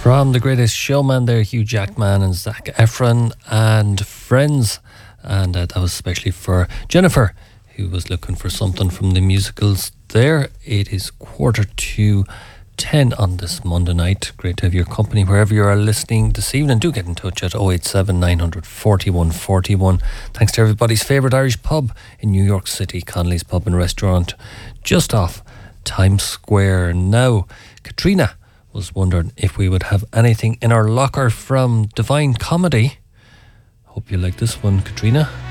From The Greatest Showman there, Hugh Jackman and Zac Efron and Friends. And that was especially for Jennifer, who was looking for something from the musicals there. It is 9:45 on this Monday night. Great to have your company wherever you are listening this evening. Do get in touch at 087 900 4141. Thanks to everybody's favourite Irish pub in New York City, Connolly's Pub and Restaurant, just off Times Square. Now, Katrina was wondering if we would have anything in our locker from Divine Comedy. Hope you like this one, Katrina.